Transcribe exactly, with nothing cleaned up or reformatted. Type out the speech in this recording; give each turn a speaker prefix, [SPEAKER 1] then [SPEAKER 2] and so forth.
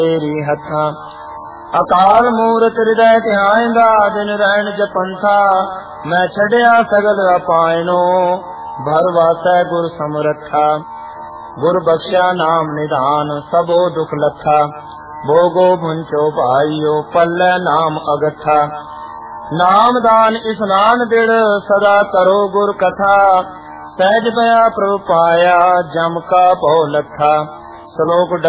[SPEAKER 1] ਤੇਰੀ ਹੱਥਾਂ। ਅਕਾਲ ਮੂਰਤ ਹਿਰਦੈ ਧਿਆਇਂਦਾ, ਦਿਨ ਰਹਿਣ ਜਪੰਥਾ। ਮੈਂ ਛੱਡਿਆ ਸਗਲ ਅਪਾਇਨੋ, ਭਰ ਵਾਸੈ ਗੁਰ ਸਮਰੱਥਾ। ਗੁਰ ਬਖਸ਼ਿਆ ਨਾਮ ਨਿਧਾਨ, ਸਭੋ ਦੁਖ ਲੱਥਾ। ਭੋਗੋ ਭੁੰਚੋ ਭਾਈਓ, ਪੱਲੇ ਨਾਮ ਅਗੱਥਾ। ਨਾਮ ਦਾਨ ਇਸਨਾਨ ਦਿੜ, ਸਦਾ ਕਰੋ ਗੁਰ ਕਥਾ। ਸਹਿਜ ਭਇਆ ਪ੍ਰਭ ਪਾਇਆ, ਜਮ ਕਾ ਭਉ ਲੱਥਾ। ਸ਼ਲੋਕ